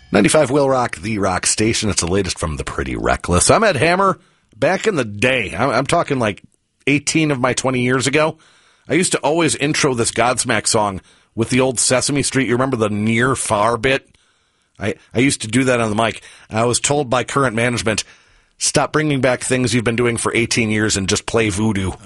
95 Will Rock, the rock station. It's the latest from the Pretty Reckless. I'm Ed Hammer. Back in the day, I'm talking like 18 of my 20 years ago, I used to always intro this Godsmack song with the old Sesame Street. You remember the near far bit? I used to do that on the mic. I was told by current management, stop bringing back things you've been doing for 18 years and just play voodoo.